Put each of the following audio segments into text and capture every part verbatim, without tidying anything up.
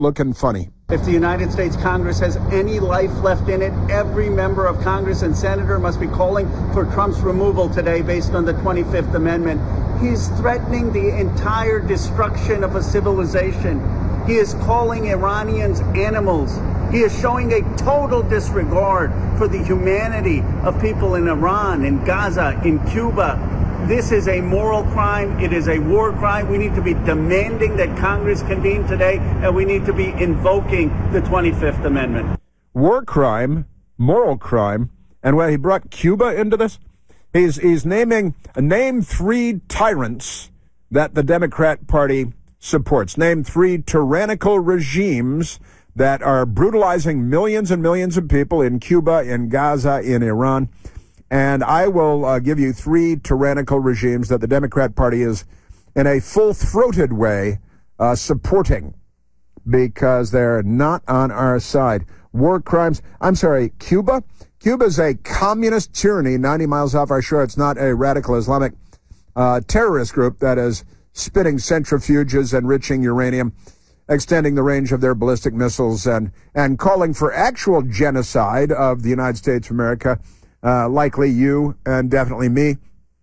looking funny. If the United States Congress has any life left in it, every member of Congress and senator must be calling for Trump's removal today based on the twenty-fifth Amendment. He's threatening the entire destruction of a civilization. He is calling Iranians animals. He is showing a total disregard for the humanity of people in Iran, in Gaza, in Cuba. This is a moral crime. It is a war crime. We need to be demanding that Congress convene today, and we need to be invoking the twenty-fifth Amendment. War crime, moral crime, and when he brought Cuba into this, he's he's naming name three tyrants that the Democrat Party supports. Name three tyrannical regimes that are brutalizing millions and millions of people in Cuba, in Gaza, in Iran. And I will uh, give you three tyrannical regimes that the Democrat Party is, in a full-throated way, uh, supporting because they're not on our side. War crimes. I'm sorry, Cuba? Cuba's a communist tyranny ninety miles off our shore. It's not a radical Islamic uh, terrorist group that is spitting centrifuges, enriching uranium, extending the range of their ballistic missiles, and, and calling for actual genocide of the United States of America. Uh, likely you and definitely me,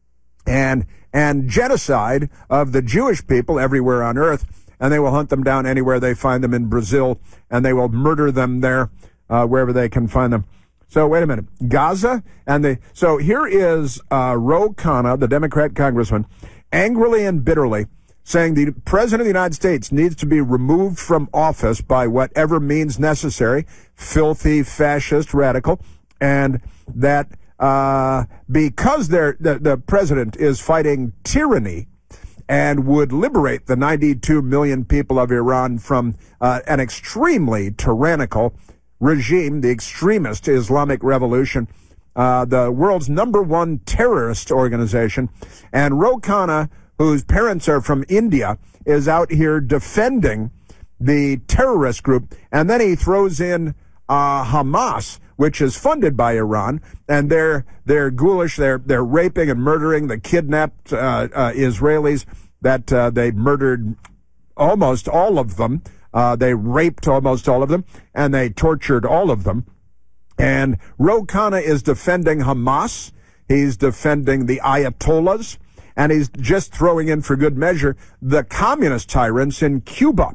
and and genocide of the Jewish people everywhere on earth, and they will hunt them down anywhere they find them in Brazil, and they will murder them there uh, wherever they can find them. So wait a minute, Gaza, and the so here is uh, Ro Khanna, the Democrat congressman, angrily and bitterly saying the president of the United States needs to be removed from office by whatever means necessary, filthy, fascist, radical, and that uh, because they're, the, the president is fighting tyranny and would liberate the ninety-two million people of Iran from uh, an extremely tyrannical regime, the extremist Islamic Revolution, uh, the world's number one terrorist organization. And Ro Khanna, whose parents are from India, is out here defending the terrorist group. And then he throws in uh, Hamas, which is funded by Iran, and they're they're ghoulish. They're they're raping and murdering the kidnapped uh, uh, Israelis that uh, they murdered almost all of them. Uh, they raped almost all of them, and they tortured all of them. And Ro Khanna is defending Hamas. He's defending the Ayatollahs, and he's just throwing in for good measure the communist tyrants in Cuba,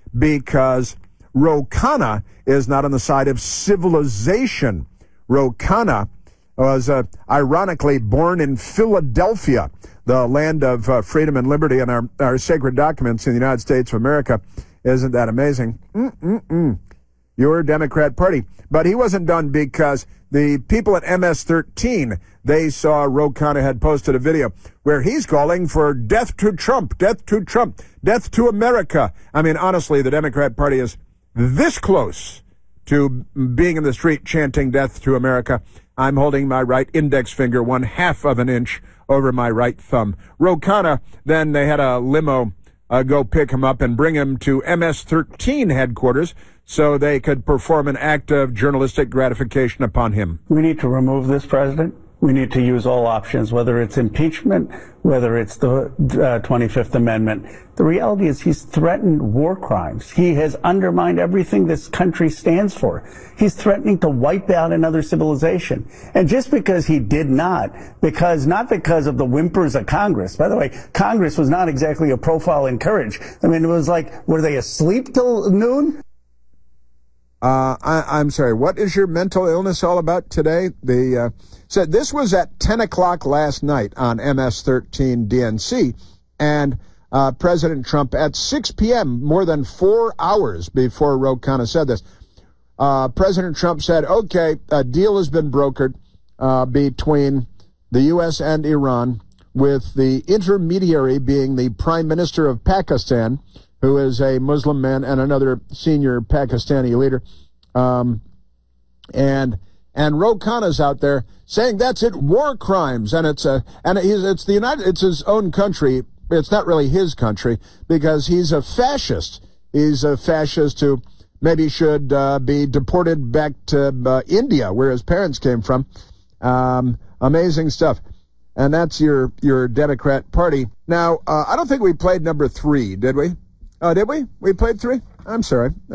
because Ro Khanna is not on the side of civilization. Ro Khanna was uh, ironically born in Philadelphia, the land of uh, freedom and liberty and our, our sacred documents in the United States of America. Isn't that amazing? Mm-mm-mm. Your Democrat Party. But he wasn't done, because the people at M S thirteen, they saw Ro Khanna had posted a video where he's calling for death to Trump, death to Trump, death to America. I mean, honestly, the Democrat Party is this close to being in the street chanting death to America. I'm holding my right index finger one half of an inch over my right thumb. Ro Khanna, then they had a limo uh, go pick him up and bring him to M S thirteen headquarters so they could perform an act of journalistic gratification upon him. We need to remove this president. We need to use all options, whether it's impeachment, whether it's the uh, twenty-fifth Amendment. The reality is he's threatened war crimes. He has undermined everything this country stands for. He's threatening to wipe out another civilization. And just because he did not, because not because of the whimpers of Congress. By the way, Congress was not exactly a profile in courage. I mean, it was like, were they asleep till noon? Uh, I, I'm sorry, what is your mental illness all about today? The uh, so this was at ten o'clock last night on M S thirteen D N C, and uh, President Trump at six p.m., more than four hours before Ro Khanna said this, uh, President Trump said, okay, a deal has been brokered uh, between the U S and Iran, with the intermediary being the Prime Minister of Pakistan, who is a Muslim man, and another senior Pakistani leader. Um, and and Ro Khanna's out there saying that's it, war crimes, and it's a and he's, it's the United, it's his own country. It's not really his country, because he's a fascist. He's a fascist who maybe should uh, be deported back to uh, India, where his parents came from. Um, amazing stuff. And that's your your Democrat Party. Now, uh, I don't think we played number three, did we? Oh, did we? We played three? I'm sorry.